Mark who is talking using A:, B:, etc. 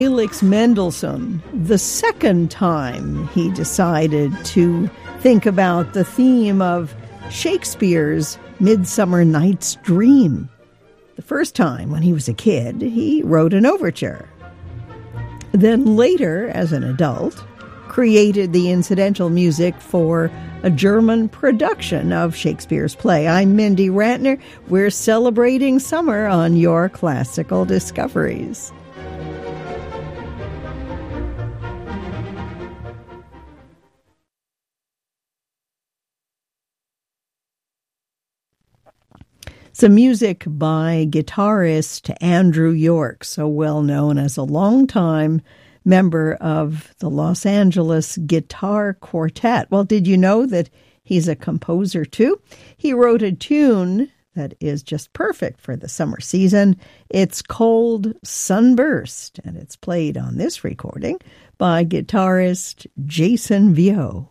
A: Felix Mendelssohn, the second time he decided to think about the theme of Shakespeare's Midsummer Night's Dream. The first time, when he was a kid, he wrote an overture. Then later, as an adult, created the incidental music for a German production of Shakespeare's play. I'm Mindy Rantner. We're celebrating summer on your Classical Discoveries. Some music by guitarist Andrew York, so well known as a longtime member of the Los Angeles Guitar Quartet. Well, did you know that he's a composer too? He wrote a tune that is just perfect for the summer season. It's called Sunburst, and it's played on this recording by guitarist Jason Vio.